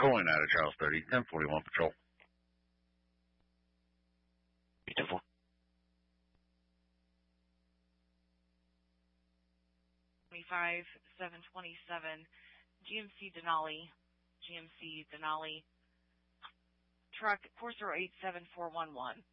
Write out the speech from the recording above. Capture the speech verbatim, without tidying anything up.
Calling out of Charles thirty, ten forty-one Patrol. Beautiful. twenty-five seven twenty-seven, G M C Denali, G M C Denali, truck four zero eight seven four one one.